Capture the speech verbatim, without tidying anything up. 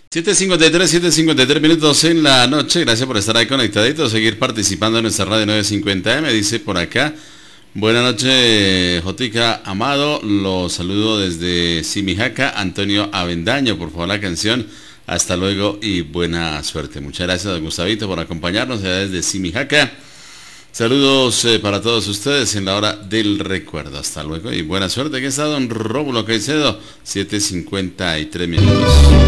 siete cincuenta y tres, siete cincuenta y tres minutos en la noche. Gracias por estar ahí conectaditos, seguir participando en nuestra radio novecientos cincuenta eme. Dice por acá, buenas noches, Jotica Amado. Los saludo desde Simijaca, Antonio Avendaño. Por favor, la canción Hasta luego y buena suerte. Muchas gracias, Gustavito, por acompañarnos allá desde Simijaca. Saludos eh, para todos ustedes en la hora del recuerdo. Hasta luego y buena suerte. Aquí está don Rómulo Caicedo, siete cincuenta y tres minutos.